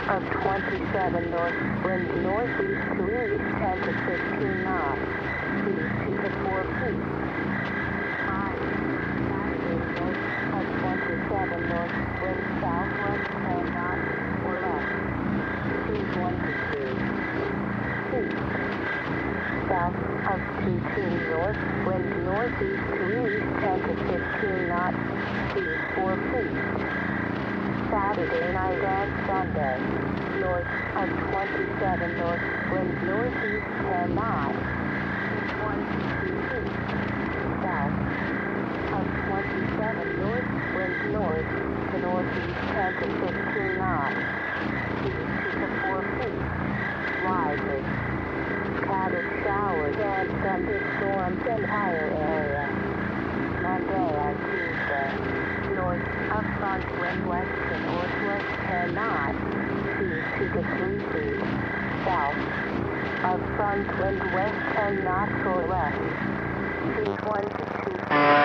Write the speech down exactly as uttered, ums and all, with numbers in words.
of twenty-seven north, wind northeast to east ten to fifteen knots, speed two to four feet. five, Saturday north of twenty-seven north, wind southwest ten knots or less, speed one to two. East, south of two two north, wind northeast to east ten to fifteen knots, speed four feet. Saturday night and Sunday, north of twenty-seven north, wind northeast ten knots, one to two feet. South of twenty-seven north, wind north to northeast ten to fifteen knots, speed two to four feet. Widely scattered showers and thunderstorms in higher area. Monday and Tuesday, north of front wind west to northwest ten knots, speed two to three feet. South of front wind west ten knots or less, speed one to two feet.